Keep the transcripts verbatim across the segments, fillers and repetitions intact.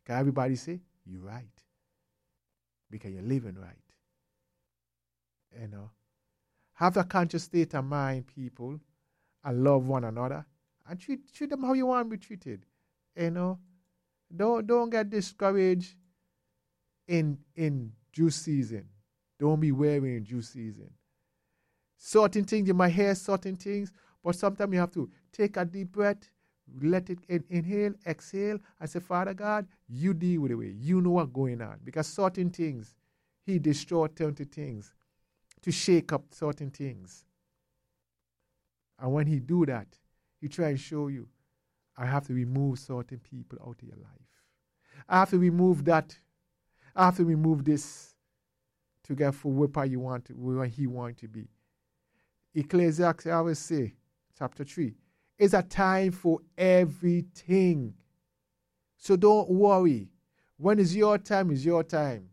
Can everybody say, you're right? Because you're living right. You know? Have a conscious state of mind, people, and love one another. And treat, treat them how you want to be treated. You know? Don't, don't get discouraged in, in due season. Don't be weary in due season. Certain things, you might hear certain things, but sometimes you have to take a deep breath, let it in, inhale, exhale, and say, Father God, you deal with it. You know what's going on. Because certain things, he destroyed certain things to shake up certain things. And when he do that, he try and show you, I have to remove certain people out of your life. I have to remove that. I have to remove this to get for where you want to, where he want to be. Ecclesiastes, I always say, chapter three, is a time for everything. So don't worry. When is your time, is your time.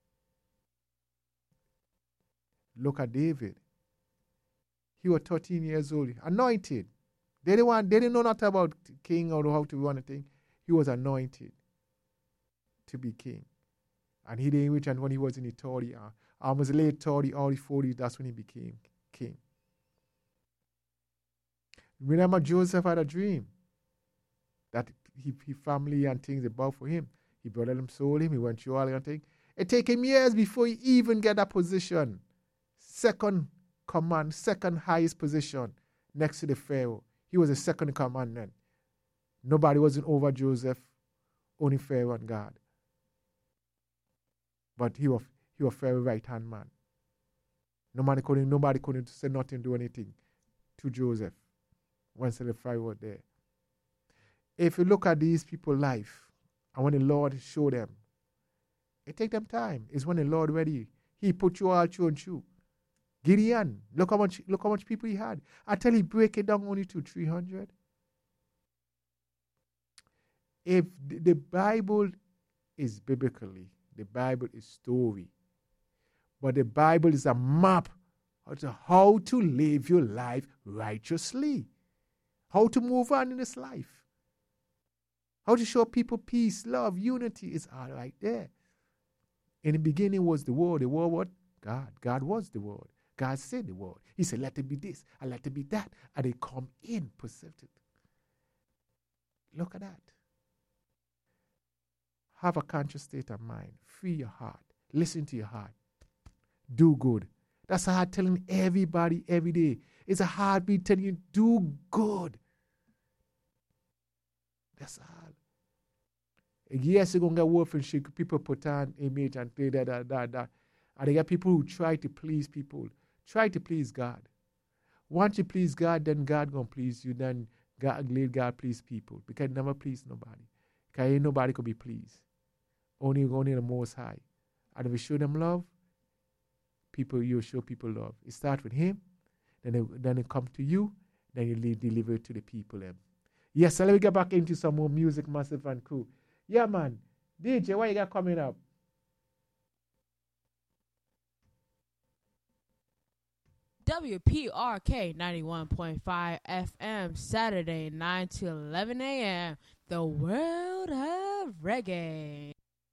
Look at David. He was thirteen years old, anointed. They didn't, want, they didn't know nothing about king or how to run a thing. He was anointed to be king. And he didn't reach, and when he was in the thirty, uh, almost late thirty, early forties, that's when he became king. Remember, Joseph had a dream that he, his family and things about for him. He brother them sold him. He went through all that thing. It took him years before he even get that position. Second command, second highest position next to the Pharaoh. He was the second commandant. Nobody wasn't over Joseph, only Pharaoh and God. But he was he was Pharaoh's right hand man. Nobody couldn't nobody couldn't say nothing, do anything to Joseph once the Pharaoh was there. If you look at these people's life, and when the Lord showed them, it take them time. It's when the Lord ready. He put you all through and through. Gideon, look how much look how much people he had. I tell you, break it down only to three hundred. If the Bible is biblically, the Bible is story. But the Bible is a map of how to live your life righteously. How to move on in this life. How to show people peace, love, unity is all right there. In the beginning was the Word. The Word what? God. God was the Word. God said the Word. He said, let it be this and let it be that. And they come in, perceived it. Look at that. Have a conscious state of mind. Free your heart. Listen to your heart. Do good. That's a heart telling everybody every day. It's a heartbeat telling you, do good. That's all. Yes, you're going to get wolf and shake. People put on image and play that, that, that, that. And they get people who try to please people. Try to please God. Once you please God, then God going to please you. Then God, let God please people. Because never please nobody. Because ain't nobody could be pleased. Only, only the Most High. And if you show them love, people, you show people love. It starts with him, then it, then it comes to you, then you deliver it to the people. Them. Yes, so let me get back into some more music, Massive and Crew. Yeah, man. D J, what you got coming up? W P R K ninety-one point five F M, Saturday, nine to eleven a.m. The World of Reggae.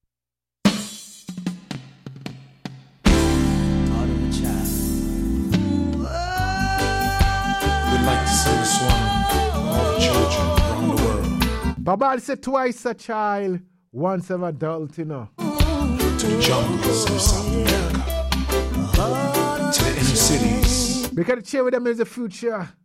We'd like to sing a song for all the children around the world. Baba said twice a child, once an adult, you know. To the jungles of South America. To the inner cities. Because the cheer with them is the future.